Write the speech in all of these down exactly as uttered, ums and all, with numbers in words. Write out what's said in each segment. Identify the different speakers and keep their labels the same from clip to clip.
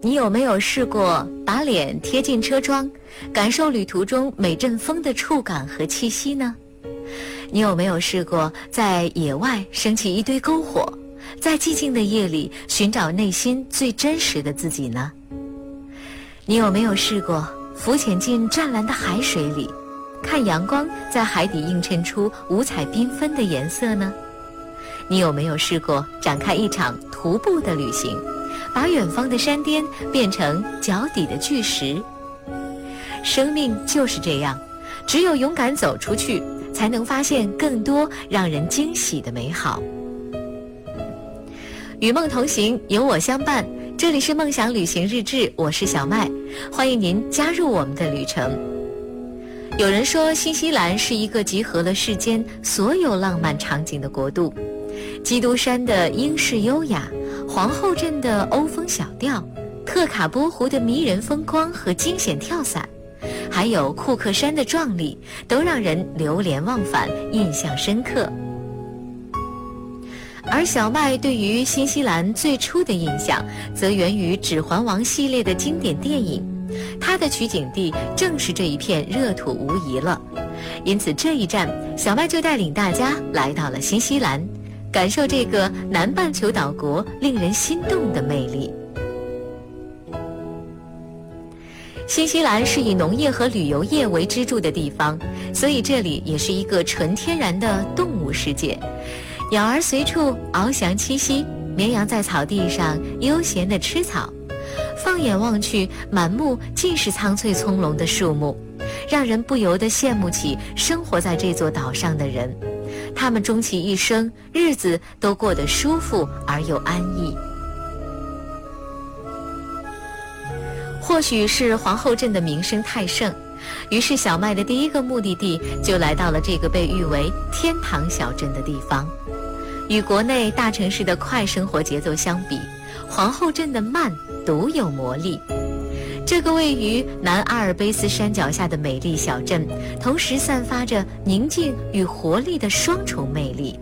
Speaker 1: 你有没有试过把脸贴近车窗，感受旅途中每阵风的触感和气息呢？你有没有试过在野外升起一堆篝火，在寂静的夜里寻找内心最真实的自己呢？你有没有试过浮潜进湛蓝的海水里，看阳光在海底映衬出五彩缤纷的颜色呢？你有没有试过展开一场徒步的旅行，把远方的山巅变成脚底的巨石？生命就是这样，只有勇敢走出去，才能发现更多让人惊喜的美好。与梦同行，有我相伴，这里是梦想旅行日志，我是小麦，欢迎您加入我们的旅程。有人说，新西兰是一个集合了世间所有浪漫场景的国度。基督山的英式优雅，皇后镇的欧风小调，特卡波湖的迷人风光和惊险跳伞，还有库克山的壮丽，都让人流连忘返，印象深刻。而小麦对于新西兰最初的印象，则源于《指环王》系列的经典电影，它的取景地正是这一片热土无疑了。因此这一站，小麦就带领大家来到了新西兰，感受这个南半球岛国令人心动的魅力。新西兰是以农业和旅游业为支柱的地方，所以这里也是一个纯天然的动物世界。鸟儿随处翱翔栖息，绵羊在草地上悠闲地吃草。放眼望去，满目尽是苍翠葱茏的树木，让人不由得羡慕起生活在这座岛上的人。他们终其一生，日子都过得舒服而又安逸。或许是皇后镇的名声太盛，于是小麦的第一个目的地就来到了这个被誉为天堂小镇的地方。与国内大城市的快生活节奏相比，皇后镇的慢独有魔力。这个位于南阿尔卑斯山脚下的美丽小镇，同时散发着宁静与活力的双重魅力。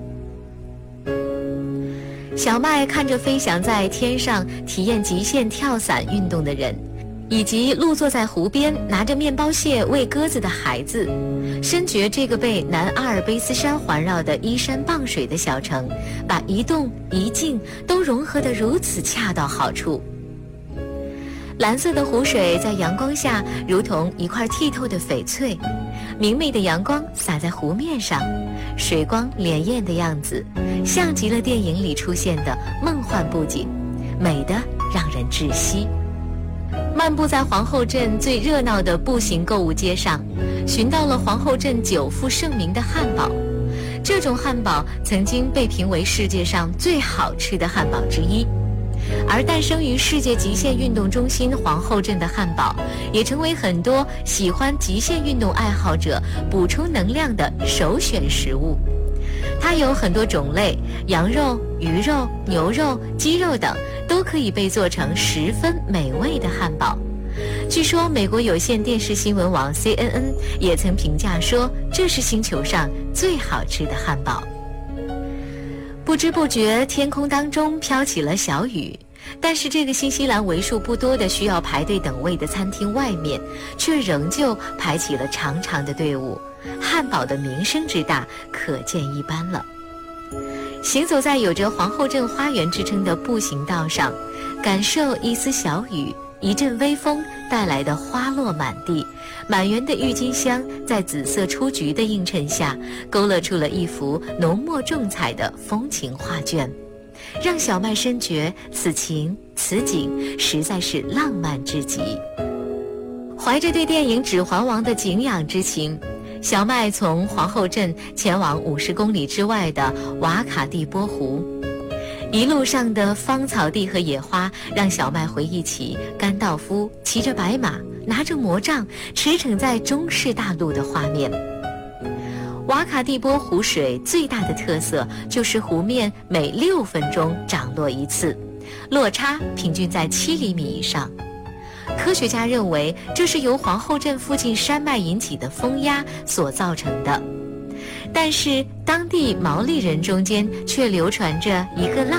Speaker 1: 小麦看着飞翔在天上体验极限跳伞运动的人，以及露坐在湖边拿着面包屑喂鸽子的孩子，深觉这个被南阿尔卑斯山环绕的依山傍水的小城，把一动一静都融合得如此恰到好处。蓝色的湖水在阳光下如同一块剔透的翡翠，明媚的阳光洒在湖面上，水光潋滟的样子，像极了电影里出现的梦幻布景，美得让人窒息。漫步在皇后镇最热闹的步行购物街上，寻到了皇后镇久负盛名的汉堡。这种汉堡曾经被评为世界上最好吃的汉堡之一。而诞生于世界极限运动中心皇后镇的汉堡，也成为很多喜欢极限运动爱好者补充能量的首选食物。它有很多种类，羊肉、鱼肉、牛肉、鸡肉等都可以被做成十分美味的汉堡。据说美国有线电视新闻网 C N N 也曾评价说，这是星球上最好吃的汉堡。不知不觉，天空当中飘起了小雨，但是这个新西兰为数不多的需要排队等位的餐厅外面，却仍旧排起了长长的队伍。汉堡的名声之大，可见一斑了。行走在有着皇后镇花园之称的步行道上，感受一丝小雨，一阵微风带来的花落满地，满园的郁金香在紫色雏菊的映衬下，勾勒出了一幅浓墨重彩的风情画卷，让小麦深觉此情此景实在是浪漫至极。怀着对电影《指环王》的敬仰之情，小麦从皇后镇前往五十公里之外的瓦卡蒂波湖。一路上的芳草地和野花，让小麦回忆起甘道夫骑着白马，拿着魔杖，驰骋在中世大陆的画面。瓦卡蒂波湖水最大的特色就是湖面每六分钟涨落一次，落差平均在七厘米以上。科学家认为，这是由皇后镇附近山脉引起的风压所造成的。但是当地毛利人中间却流传着一个浪